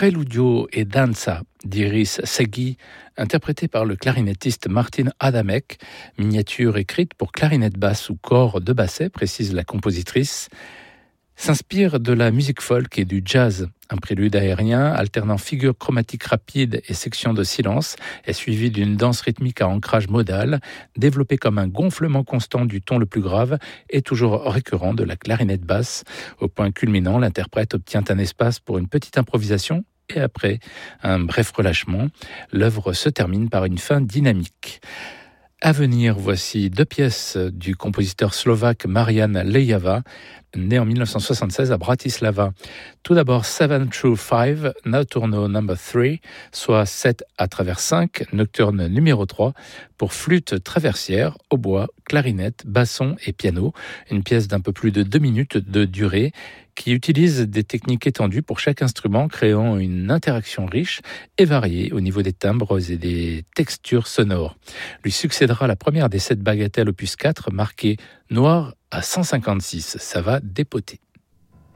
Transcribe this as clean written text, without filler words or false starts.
Preludio e Danza d'Iris Segui, interprété par le clarinettiste Martin Adamek, miniature écrite pour clarinette basse ou corps de basset, précise la compositrice, s'inspire de la musique folk et du jazz. Un prélude aérien alternant figures chromatiques rapides et sections de silence est suivi d'une danse rythmique à ancrage modal, développée comme un gonflement constant du ton le plus grave et toujours récurrent de la clarinette basse. Au point culminant, l'interprète obtient un espace pour une petite improvisation et après un bref relâchement, l'œuvre se termine par une fin dynamique. À venir, voici 2 pièces du compositeur slovaque Marian Lejava, né en 1976 à Bratislava. Tout d'abord 7 through 5, Nocturno No. 3, soit 7 à travers 5, nocturne numéro 3, pour flûte traversière, hautbois, clarinette, basson et piano. Une pièce d'un peu plus de 2 minutes de durée qui utilise des techniques étendues pour chaque instrument, créant une interaction riche et variée au niveau des timbres et des textures sonores. Lui succédera la première des 7 bagatelles opus 4, marquée noir à 156. Ça va dépoter.